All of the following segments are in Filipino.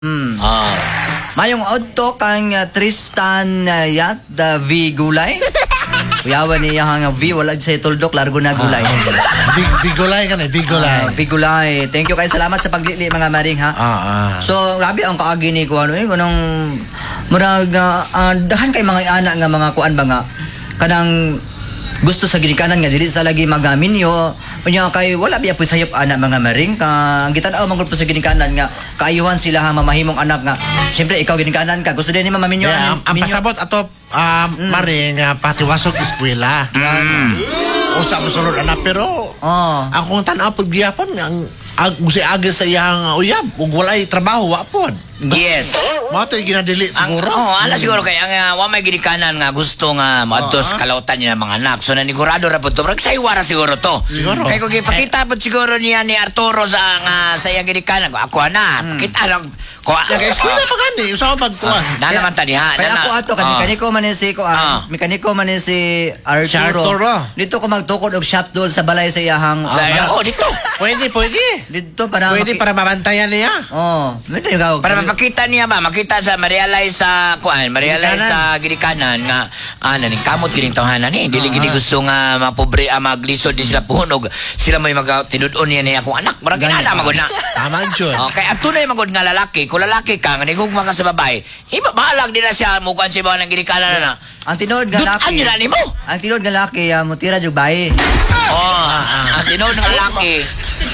Mayong auto kang Tristan Yat V Gulay. Kuyawan niya hang V wala sa tuldok largo na gulay. Bigulay ka na, bigulay. V Gulay. Thank you kay salamat sa paglili mga maring ha. So grabe ang kaagi ni ko ano kanang murag dahan kay mga anak nga mga kuan ba nga kanang gusto sa ginikanan nga dili sa lagi magaminyo unya kay wala biya po sayop anak mga maring ka ang gitan-aw mangud po sa ginikanan nga kaayuhan sila ha mamahimong anak nga syempre ikaw ginikanan ka gusto din ni mamaminyo ang pasabot ato maring patiwasok eskwela usa mo sulod anak pero akong tan-aw pagyapon ang gusi-agi sa iyang uyab ug walay trabaho wa pod. Yes. Mo to ginadili siguro. Ala siguro kay ang wa may gidikanan nga gusto nga moadtos kalautan niya mga anak. So nanigurado ra pud to. Saywara siguro to. Siguro. Kay kung gipakita pud siguro niya ni Arturo sa sa iyang gidikanan. Ako na, pakita lang ko. Eskwela pa gani usa pag kuan. Na naman ta diha. Kaya ako ato kaniko man ni si ko mekaniko man ni si Arturo. Dito ko magtukod og shop doll sa balay sa iyahang dito. Pwede. Dito para pwede para mabantayan niya. Para mapakita niya ba, makita sa ma-realize sa kuan, ma-realize sa gidikanan nga ning kamot kining tawhanan ni dili gid gusto nga mapobre maglisod di sila puhunog. Sila may magtinud-on niya akong anak. Murag ana magud na. Tama jud. Okay, at tunay magud nga lalaki, kung lalaki ka nga nigugma ka sa babae, bahalag din na siya mo kuan sa ibaw ng gidikanan na. Ang tinuod nga laki. Ang tinuod nga laki mutira jud bae. Ang tinuod nga laki.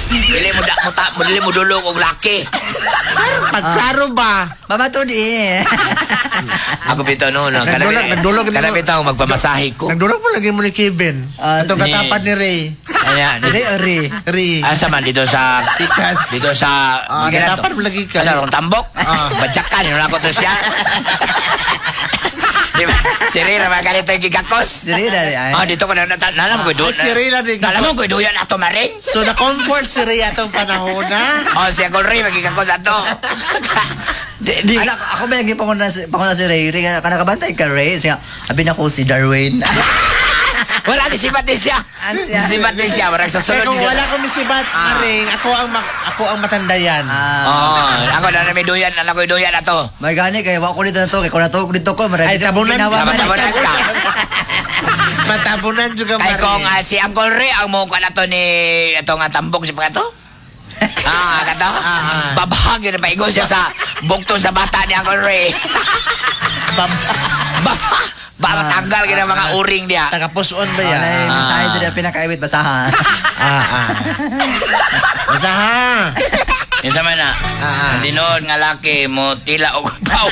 Dili mo dulog og laki. Pagklaro ba? Mamatod Ako bitaw no. Nagdulog Kana bitaw magpamasahe ko. Nagdulog mo lagi mo ni Kevin. Atong katapat ni Ray. Ray. Asa man dito sa Pikas. Dito sa katapat mo lagi ka. Sa rong tambok. Badyakan yun ako to siya. Si Rira magalito yung gigakos. Si Rira dito ko na nalam ko doon. Si Rira nalam ko doon ato maring. So na-comfort si Ray atong panahon na. Si ako Ray magigakos ato. Ako ba yung panguna si Ray? Kanakabantay ka Ray? Abi na ko si Darwin. Wala ni sibat siya. Sibat siya, marag sa sulod siya. Wala ko misibat, maring ako ang matandayan. Ako na may duyan, ko duyan ato. Magani kay wa ko dito na to, kay ko na to dito ko, marag. Ay tabunan ka. Matabunan juga maring. Kay kung si Uncle Ray ang mo kan ato ni atong tambok si pagato. Kato? Babahag yun na paigo siya sa bukto sa bata ni Uncle Ray. Matanggal ka ng mga uring niya. Tagapuson ba yan? Mensahe doon yung pinakaiwit, basahan. Basahan. Yung sama na. Dinoon nga laki mo tila o gupaw.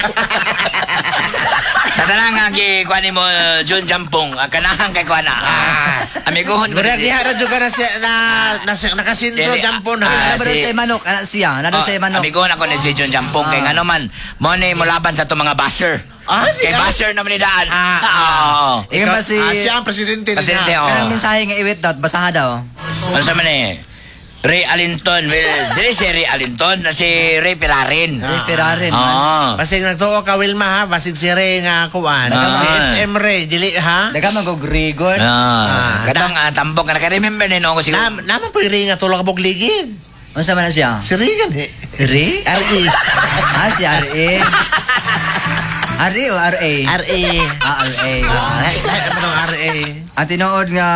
Sa tanang nga kuha mo Jun Jampong. Kanahan kay kuha na. Amiguhon ko rin. Diha na juga na nakasinto Jampong. Nado sa manok. Nado sa manok. Amiguhon ako ni si Jun Jampong. Kaya nga naman, mo ni mulaban sa itong mga baser. Kay baser naman ni Daan. Ikaw ba si... Siya ang presidente. Presidente, Kanang mensahe nga iwit daw, basahan daw. Ano sa man Ray Alinton. Dili si Ray Alinton, na si Ray Pirarin. Ray Pirarin. Basig nagtuo ka Wilma ha, basig si Ray nga kuan. Si SM Ray, dili ha. Daga mag-grigon. Katong tambok na naka-remember ni Nongo siguro. Naman po yung Ray nga tulog kabog ligid. Ano sa man na siya? Si Ray gan Ray? R.E. Si R.E. R.E. o R.A.? R.A. R.A. Ano R.A. At tinood nga,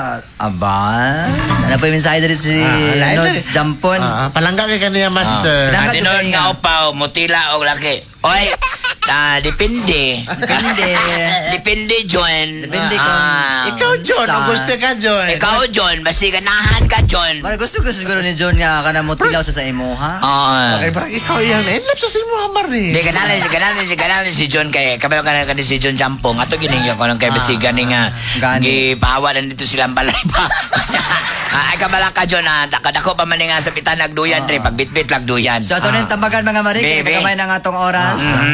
ano pa yung mensahe dali si Notes Jampon? Palangga kay kaniya master. At tinood nga upaw, mutila o laki. Oy, depende. Depende, John. Depende kung... Ikaw, John. O gusto ka, John. Ikaw, John. Basi ganahan ka, John. Gusto siguro ni John nga ka na mutilaw sa imo, ha? Okay, parang ikaw yan. Love sa imo, Mari. Di, ganalan si John kay kabalo ka na si John Jampong. Ato giningyo ko lang kay basi ganing gipahawa na dito silang balay pa. Ay kabala ka, John. Dako pa man nga sa pitan nagduyan, Dre. Pagbitbit lagduyan. So, ito na yung tambagan, mga Marik. Pagkamay na nga itong oras.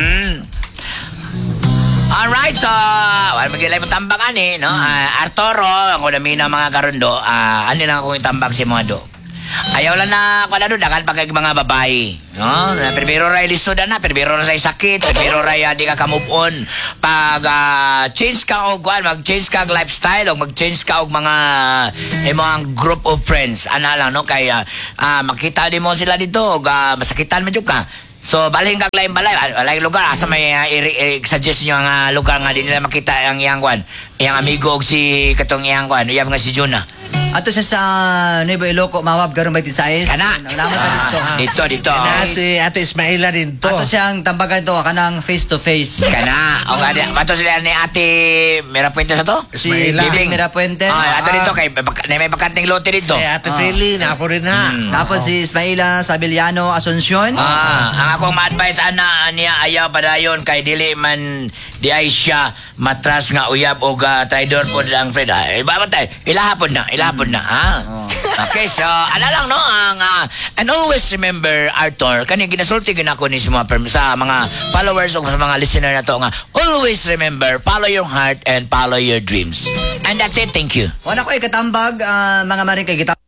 Alright, so magigilay mo tambakan no? Arturo, ang unamina mga karundo, ano lang akong itambag si Modo. Ayaw lang na kung ano, dakan pag mga babae. No? Pero ray listo na, pero ray sakit, pero ray di ka move on. Pag change ka og mag-change ka og lifestyle o mag-change ka og mga mga group of friends. Ano lang no kaya makita din mo sila dito og masakitan medyo ka. So balhin kag lain balay, lain lugar asa may suggest niyo ang lugar nga di nila makita ang iyang kwan. Iyang amigo og si katong iyang kwan, iyang nga si Juna. Ato siya sa Nuevo Iloco, Mawab, Garong Baytisayas. Kana. Dito. Na si Ate Ismaila din to. Ato siyang tambagan to, kanang face to face. Kana. O nga mato sila ni Ate Mirapuente sa to? Si Ismaila. Bibing Mirapuente. Ato dito kay may bakanting lote dito. Si Ate Feli, na ako rin ha. Tapos si Ismaila Sabiliano Asuncion. Ang akong ma-advise ana niya ayaw padayon kay dili man di ay siya matras nga uyab og traidor po lang Fred. Iba man tay. Ilahapon na. Okay, so ano lang no ang and always remember Arthur kani ginasulti gina ko ni sa mga followers o sa mga listener na to nga always remember follow your heart and follow your dreams. And that's it. Thank you. Wala ko ikatambag mga maring kay kita